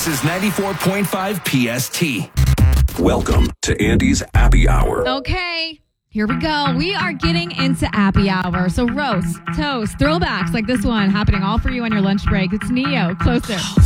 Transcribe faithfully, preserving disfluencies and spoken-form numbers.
This is ninety-four point five P S T. Welcome to Andy's Appy Hour. Okay, here we go. We are getting into Appy Hour. So roast, toast, throwbacks like this one happening all for you on your lunch break. It's Neo, Closer.